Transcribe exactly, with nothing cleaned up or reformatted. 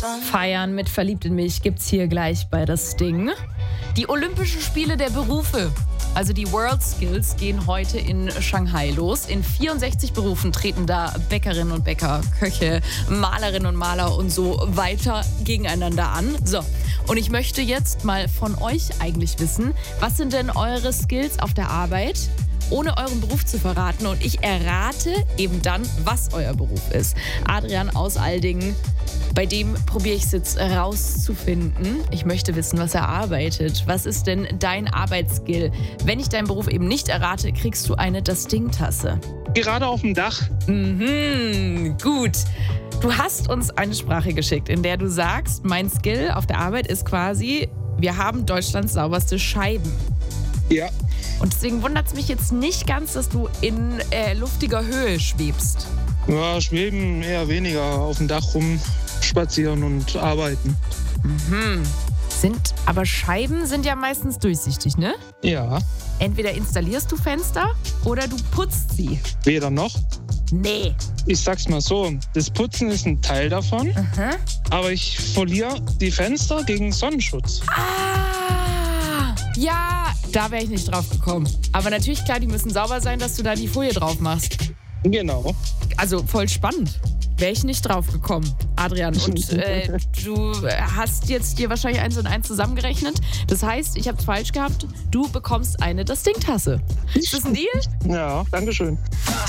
Feiern mit Verliebt in mich gibt's hier gleich bei das Ding. Die Olympischen Spiele der Berufe, also die World Skills, gehen heute in Shanghai los. In vierundsechzig Berufen treten da Bäckerinnen und Bäcker, Köche, Malerinnen und Maler und so weiter gegeneinander an. So, und ich möchte jetzt mal von euch eigentlich wissen, was sind denn eure Skills auf der Arbeit, ohne euren Beruf zu verraten? Und ich errate eben dann, was euer Beruf ist. Adrian aus Aldingen, bei dem probiere ich es jetzt rauszufinden. Ich möchte wissen, was er arbeitet. Was ist denn dein Arbeitsskill? Wenn ich deinen Beruf eben nicht errate, kriegst du eine Das Ding-Tasse. Gerade auf dem Dach. Mhm, gut. Du hast uns eine Sprache geschickt, in der du sagst, mein Skill auf der Arbeit ist quasi, wir haben Deutschlands sauberste Scheiben. Ja. Und deswegen wundert es mich jetzt nicht ganz, dass du in äh, luftiger Höhe schwebst. Ja, schweben eher weniger, auf dem Dach rumspazieren und arbeiten. Mhm. Sind, aber Scheiben sind ja meistens durchsichtig, ne? Ja. Entweder installierst du Fenster oder du putzt sie. Weder noch. Nee. Ich sag's mal so, das Putzen ist ein Teil davon, Mhm. aber ich foliere die Fenster gegen Sonnenschutz. Ah, ja, da wäre ich nicht drauf gekommen. Aber natürlich, klar, die müssen sauber sein, dass du da die Folie drauf machst. Genau. Also voll spannend. Wäre ich nicht drauf gekommen, Adrian. Und äh, du hast jetzt dir wahrscheinlich eins und eins zusammengerechnet. Das heißt, ich habe es falsch gehabt. Du bekommst eine Das Ding-Tasse. Ist das ein Deal? Ja, danke schön.